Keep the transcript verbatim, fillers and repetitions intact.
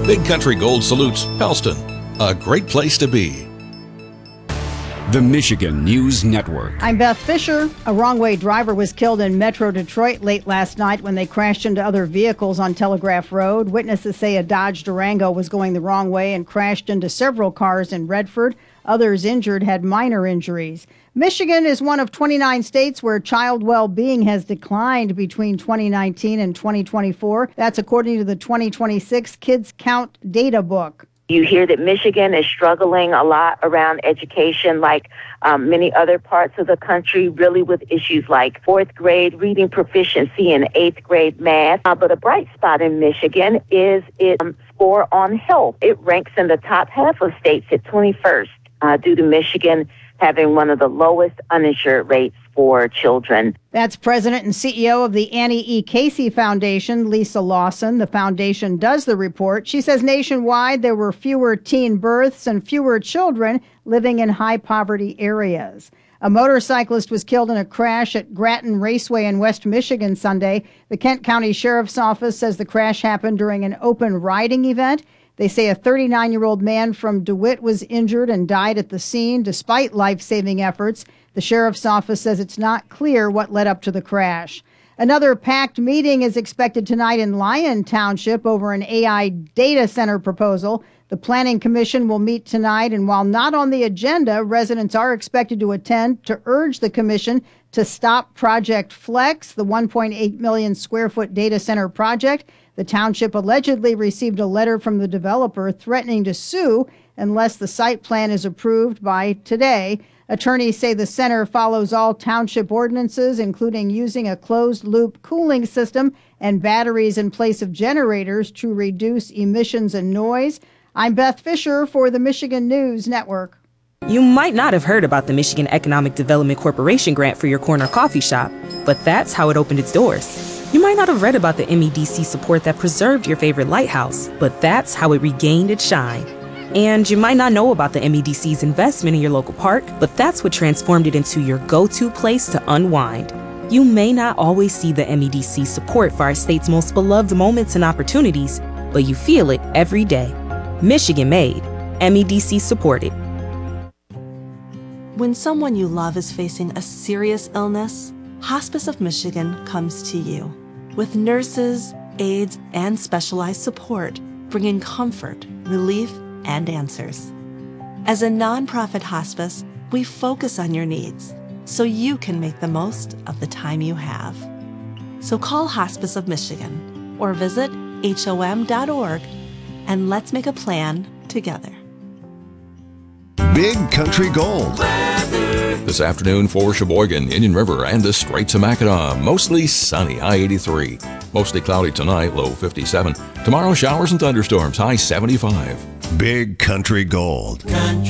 Big Country Gold salutes Pellston, a great place to be. The Michigan News Network. I'm Beth Fisher. A wrong-way driver was killed in Metro Detroit late last night when they crashed into other vehicles on Telegraph Road. Witnesses say a Dodge Durango was going the wrong way and crashed into several cars in Redford. Others injured had minor injuries. Michigan is one of twenty-nine states where child well-being has declined between twenty nineteen and twenty twenty-four. That's according to the twenty twenty-six Kids Count data book. You hear that Michigan is struggling a lot around education, like um, many other parts of the country, really with issues like fourth grade reading proficiency and eighth grade math. Uh, but a bright spot in Michigan is its um, score on health. It ranks in the top half of states at twenty-first, uh, due to Michigan having one of the lowest uninsured rates for children. That's President and C E O of the Annie E. Casey Foundation, Lisa Lawson. The foundation does the report. She says nationwide there were fewer teen births and fewer children living in high poverty areas. A motorcyclist was killed in a crash at Grattan Raceway in West Michigan Sunday. The Kent County Sheriff's Office says the crash happened during an open riding event. They say a thirty-nine-year-old man from DeWitt was injured and died at the scene despite life-saving efforts. The sheriff's office says it's not clear what led up to the crash. Another packed meeting is expected tonight in Lyon Township over an A I data center proposal. The Planning Commission will meet tonight, and while not on the agenda, residents are expected to attend to urge the commission to stop Project Flex, the one point eight million square foot data center project. The township allegedly received a letter from the developer threatening to sue unless the site plan is approved by today. Attorneys say the center follows all township ordinances, including using a closed-loop cooling system and batteries in place of generators to reduce emissions and noise. I'm Beth Fisher for the Michigan News Network. You might not have heard about the Michigan Economic Development Corporation grant for your corner coffee shop, but that's how it opened its doors. You might not have read about the M E D C support that preserved your favorite lighthouse, but that's how it regained its shine. And you might not know about the M E D C's investment in your local park, but that's what transformed it into your go-to place to unwind. You may not always see the M E D C support for our state's most beloved moments and opportunities, but you feel it every day. Michigan made, M E D C supported. When someone you love is facing a serious illness, Hospice of Michigan comes to you with nurses, aides, and specialized support, bringing comfort, relief, and answers. As a nonprofit hospice, we focus on your needs so you can make the most of the time you have. So call Hospice of Michigan or visit H O M dot org and let's make a plan together. Big Country Gold. This afternoon for Sheboygan, Indian River, and the Straits of Mackinac. Mostly sunny, high eighty-three. Mostly cloudy tonight, low fifty-seven. Tomorrow, showers and thunderstorms, high seventy-five. Big Country Gold.